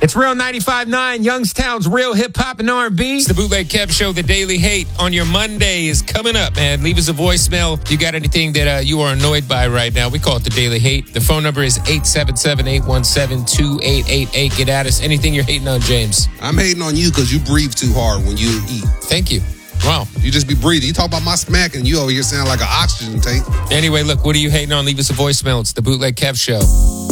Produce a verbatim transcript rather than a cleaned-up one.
It's Real ninety-five point nine, Youngstown's real hip-hop and R and B. It's the Bootleg Kev Show. The Daily Hate on your Monday is coming up, man. Leave us a voicemail if you got anything that uh, you are annoyed by right now. We call it the Daily Hate. The phone number is eight seven seven, eight one seven, two eight eight eight. Get at us. Anything you're hating on, James? I'm hating on you because you breathe too hard when you eat. Thank you. Wow. You just be breathing. You talk about my smack and you over here sound like an oxygen tank. Anyway, look, what are you hating on? Leave us a voicemail. It's the Bootleg Kev Show.